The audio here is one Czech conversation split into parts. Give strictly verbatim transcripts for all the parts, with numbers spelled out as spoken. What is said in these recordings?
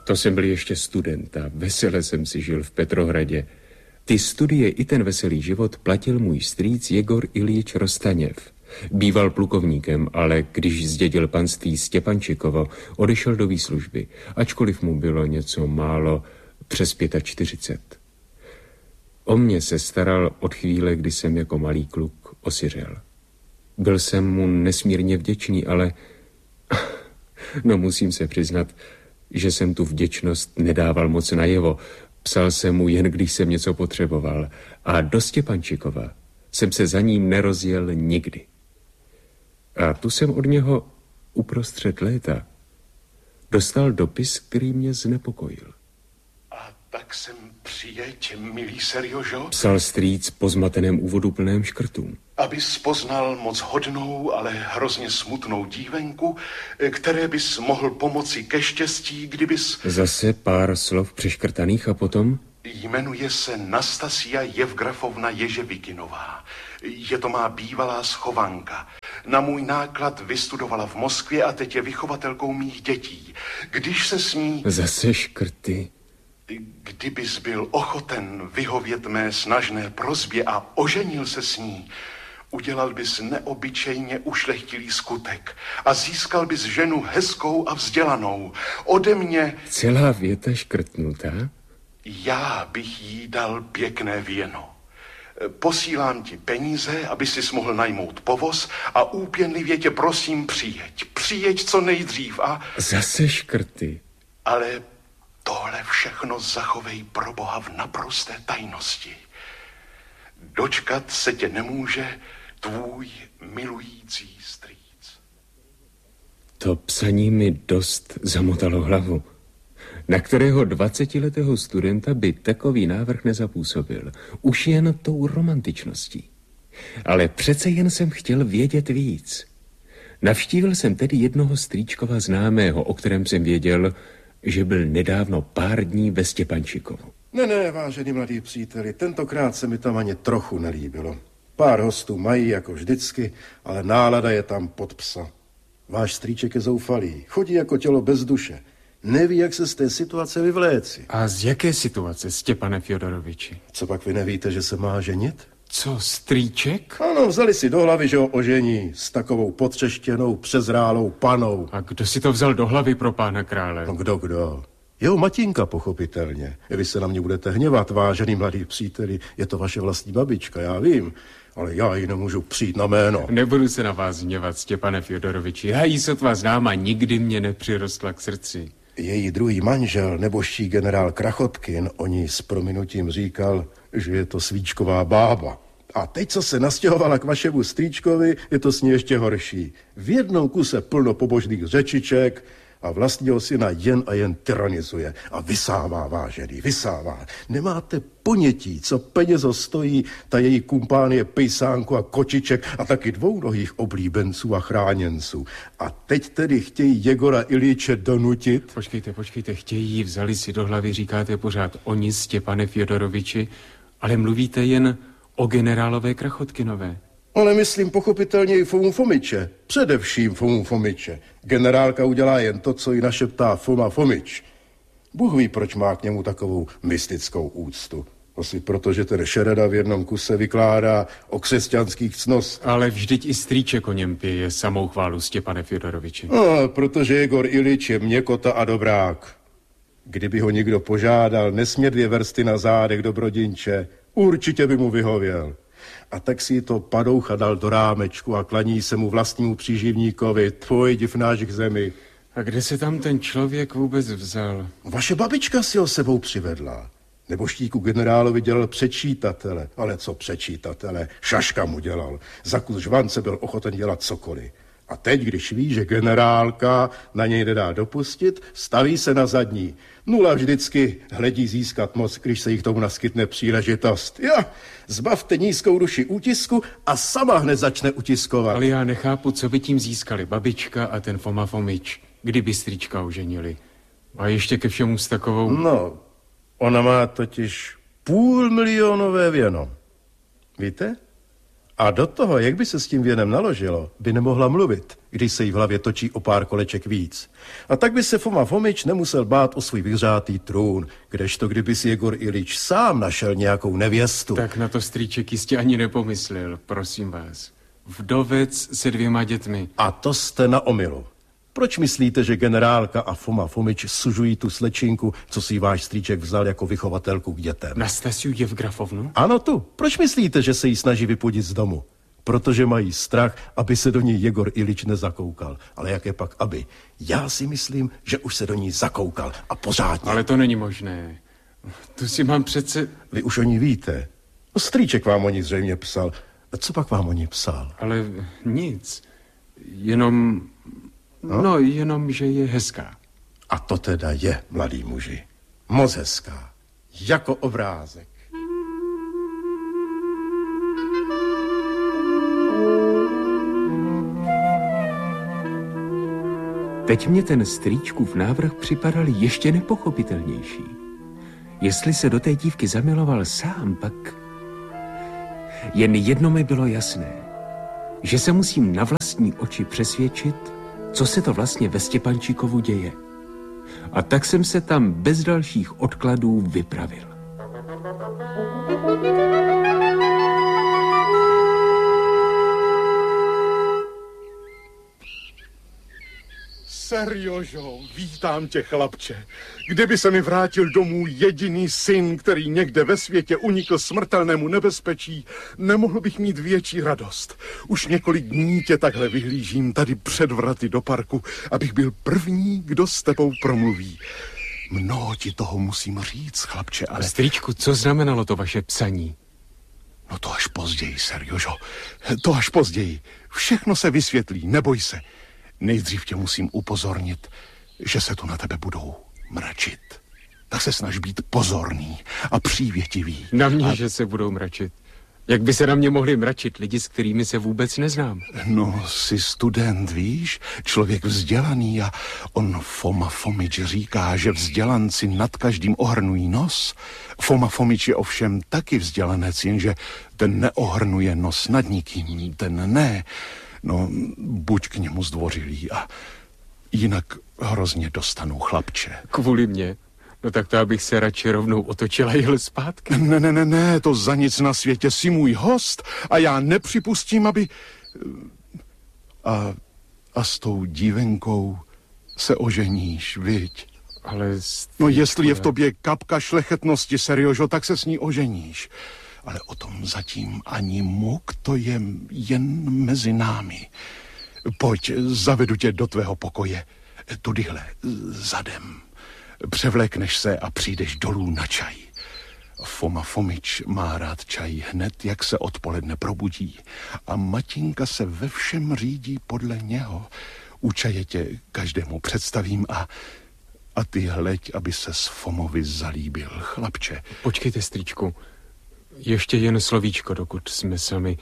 to jsem byl ještě student a vesele jsem si žil v Petrohradě. Ty studie i ten veselý život platil můj strýc Jegor Iljič Rostaněv. Býval plukovníkem, ale když zdědil panství Stěpančikovo, odešel do výslužby, ačkoliv mu bylo něco málo přes čtyřicet pět. O mě se staral od chvíle, kdy jsem jako malý kluk osiřel. Byl jsem mu nesmírně vděčný, ale no musím se přiznat, že jsem tu vděčnost nedával moc najevo. Psal jsem mu jen, když jsem něco potřeboval. A do Stěpančikova jsem se za ním nerozjel nikdy. A tu jsem od něho uprostřed léta dostal dopis, který mě znepokojil. A tak jsem přijeď, milý Serjožo. Psal strýc po zmateném úvodu plném škrtů. Abys poznal moc hodnou, ale hrozně smutnou dívenku, které bys mohl pomoci ke štěstí, kdybys... Zase pár slov přeškrtaných a potom... Jmenuje se Nastasia Jevgrafovna Ježevikinová. Je to má bývalá schovanka. Na můj náklad vystudovala v Moskvě a teď je vychovatelkou mých dětí. Když se s ní... Zase škrty. Kdybys byl ochoten vyhovět mé snažné prosbě a oženil se s ní, udělal bys neobyčejně ušlechtilý skutek a získal bys ženu hezkou a vzdělanou. Ode mě... Celá věta škrtnutá? Já bych jí dal pěkné věno. Posílám ti peníze, aby sis mohl najmout povoz a úpěnlivě tě prosím přijeď. Přijeď co nejdřív a... Zase škrty. Ale tohle všechno zachovej pro Boha v naprosté tajnosti. Dočkat se tě nemůže tvůj milující strýc. To psaní mi dost zamotalo hlavu. Na kterého dvacetiletého studenta by takový návrh nezapůsobil. Už jen tou romantičností. Ale přece jen jsem chtěl vědět víc. Navštívil jsem tedy jednoho strýčkova známého, o kterém jsem věděl, že byl nedávno pár dní ve Stěpančikovu. Ne, ne, vážený mladý příteli, tentokrát se mi tam ani trochu nelíbilo. Pár hostů mají jako vždycky, ale nálada je tam pod psa. Váš strýček je zoufalý, chodí jako tělo bez duše. Neví, jak se z té situace vyvléci. A z jaké situace, Stěpane Fjodoroviči? Co pak vy nevíte, že se má ženit? Co, strýček? Ano, vzali si do hlavy, že ho ožení s takovou potřeštěnou, přezrálou panou. A kdo si to vzal do hlavy pro pána krále? No kdo, kdo? Jeho matinka, pochopitelně. Vy se na mě budete hněvat, vážený mladý příteli. Je to vaše vlastní babička, já vím. Ale já ji nemůžu přijít na jméno. Nebudu se na vás hněvat, Stěpane Fjodoroviči. Já jí sotva znám a nikdy mě nepřirostla k srdci. Její druhý manžel, nebožší generál Krachotkin, o ní s prominutím říkal, že je to svíčková bába. A teď, co se nastěhovala k vašemu strýčkovi, je to s ní ještě horší. V jednom kuse plno pobožných řečiček a vlastního syna jen a jen tyranizuje. A vysává, vážený, vysává. Nemáte ponětí, co penězo stojí ta její kumpánie pejsánku a kočiček a taky dvounohých oblíbenců a chráněnců. A teď tedy chtějí Jegora Iljiče donutit? Počkejte, počkejte, chtějí, vzali si do hlavy, říkáte pořád oni, Stěpane Fjodoroviči, ale mluvíte jen o generálové Krachotkinové. Ale myslím pochopitelně i Fomu Fomiče. Především Fomu Fomiče. Generálka udělá jen to, co jí našeptá Foma Fomič. Bůh ví, proč má k němu takovou mystickou úctu. Asi proto, že ten šereda v jednom kuse vykládá o křesťanských cnostech. Ale vždyť i strýček o něm pije samou chválu, Stěpane Fjodoroviči. No, protože Jegor Iljič je měkota a dobrák. Kdyby ho někdo požádal, nesmě dvě vrsty na zádech, dobrodinče, určitě by mu vyhověl. A tak si to padoucha dal do rámečku a klaní se mu vlastnímu příživníkovi, tvoj div náš k zemi. A kde se tam ten člověk vůbec vzal? Vaše babička si ho sebou přivedla. Neboštíku generálovi dělal přečítatele. Ale co přečítatele? Šaška mu dělal. Za kus žvance byl ochoten dělat cokoliv. A teď, když ví, že generálka na něj nedá dopustit, staví se na zadní. Nula vždycky hledí získat moc, když se jí k tomu naskytne příležitost. Jo, zbavte nízkou duši útisku a sama hned začne utiskovat. Ale já nechápu, co by tím získali babička a ten Foma Fomič, kdyby strýčka oženili. A ještě ke všemu s takovou... No, ona má totiž půl milionové věno. Víte? A do toho, jak by se s tím věnem naložilo, by nemohla mluvit, když se jí v hlavě točí o pár koleček víc. A tak by se Foma Fomič nemusel bát o svůj vyhřátý trůn, kdežto kdyby si Jegor Ilič sám našel nějakou nevěstu. Tak na to strýček jistě ani nepomyslel, prosím vás. Vdovec se dvěma dětmi. A to jste na omylu. Proč myslíte, že generálka a Foma Fomič sužují tu slečinku, co si váš strýček vzal jako vychovatelku k dětem? Nastasiu Jevgrafovnu? Ano tu. Proč myslíte, že se jí snaží vypudit z domu? Protože mají strach, aby se do ní Jegor Ilič nezakoukal. Ale jaké pak aby? Já si myslím, že už se do ní zakoukal a pořádně. Ale to není možné. Tu si mám přece... Vy už o ní víte. No, strýček vám o ní zřejmě psal. A co pak vám o ní psal? Ale nic. Jenom... No? no, jenom, že je hezká. A to teda je, mladý muži. Moc hezká. Jako obrázek. Teď mě ten strýčkův návrh připadal ještě nepochopitelnější. Jestli se do té dívky zamiloval sám, pak... Jen jedno mi bylo jasné, že se musím na vlastní oči přesvědčit, co se to vlastně ve Stěpančíkovu děje. A tak jsem se tam bez dalších odkladů vypravil. Serjožo, vítám tě, chlapče. Kdyby se mi vrátil domů jediný syn, který někde ve světě unikl smrtelnému nebezpečí, nemohl bych mít větší radost. Už několik dní tě takhle vyhlížím tady před vraty do parku, abych byl první, kdo s tebou promluví. Mnoho ti toho musím říct, chlapče, ale... Strýčku, co znamenalo to vaše psaní? No to až později, Serjožo. To až později. Všechno se vysvětlí, neboj se. Nejdřív tě musím upozornit, že se tu na tebe budou mračit. Tak se snaž být pozorný a přívětivý. Na mě, a... že se budou mračit. Jak by se na mě mohli mračit lidi, s kterými se vůbec neznám? No, jsi student, víš? Člověk vzdělaný a on Foma Fomič říká, že vzdělanci nad každým ohrnují nos. Foma Fomič je ovšem taky vzdělanec, jenže ten neohrnuje nos nad nikým, ten ne. No, buď k němu zdvořilý a jinak hrozně dostanou, chlapče. Kvůli mně? No tak to abych se radši rovnou otočila jel zpátky. Ne, ne, ne, ne, to za nic na světě, jsi můj host a já nepřipustím, aby... A, a s tou dívenkou se oženíš, viď? Ale... No jestli je v tobě kapka šlechetnosti, Serjožo, tak se s ní oženíš. Ale o tom zatím ani muk, to je jen mezi námi. Pojď, zavedu tě do tvého pokoje. Tudyhle, zadem. Převlékneš se a přijdeš dolů na čaj. Foma Fomič má rád čaj hned, jak se odpoledne probudí. A matinka se ve všem řídí podle něho. U čaje tě každému představím a... A ty hleď, aby se s Fomovi zalíbil, chlapče. Počkejte, strýčku. Ještě jen slovíčko, dokud jsme sami.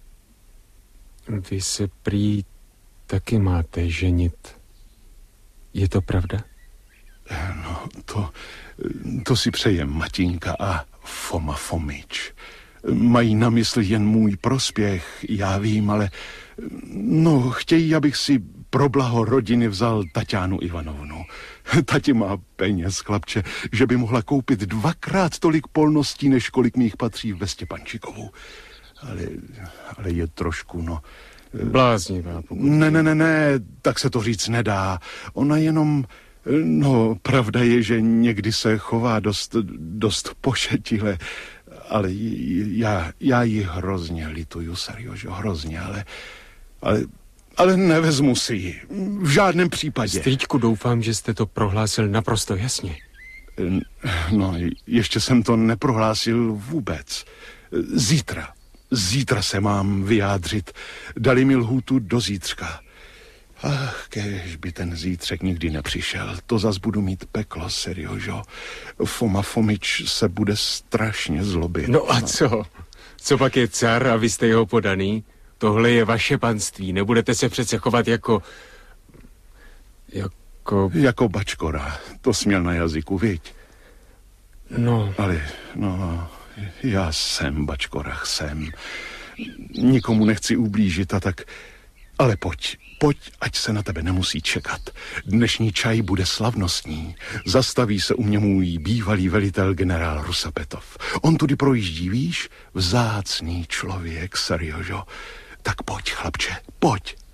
Vy se prý taky máte ženit. Je to pravda? No, to, to si přeje matinka a Foma Fomič. Mají na mysli jen můj prospěch, já vím, ale no, chtějí, abych si pro blaho rodiny vzal Taťánu Ivanovnu. Tati má peněz, chlapče, že by mohla koupit dvakrát tolik polností, než kolik mi jich patří ve Stěpančíkovu. Ale, ale je trošku, no... Bláznivá. Ne, ne, ne, ne, tak se to říct nedá. Ona jenom... No, pravda je, že někdy se chová dost, dost pošetile, ale já, já ji hrozně lituju, Serjožo, hrozně, ale... ale Ale nevezmu si ji. V žádném případě. Strýčku, doufám, že jste to prohlásil naprosto jasně. No, ještě jsem to neprohlásil vůbec. Zítra. Zítra se mám vyjádřit. Dali mi lhůtu do zítřka. Ach, kéž by ten zítřek nikdy nepřišel. To zas budu mít peklo, Serjožo. Foma Fomič se bude strašně zlobit. No a co? Co pak je car a vy jste jeho podaný? Tohle je vaše panství, nebudete se přece chovat jako... Jako... Jako bačkora, to směl na jazyku, viď? No... Ale, no, já jsem bačkora, jsem. Nikomu nechci ublížit a tak... Ale pojď, pojď, ať se na tebe nemusí čekat. Dnešní čaj bude slavnostní. Zastaví se u mě můj bývalý velitel generál Rusapetov. On tudy projíždí, víš? Vzácný člověk, Serjožo. Tak pojď, chlapče, pojď.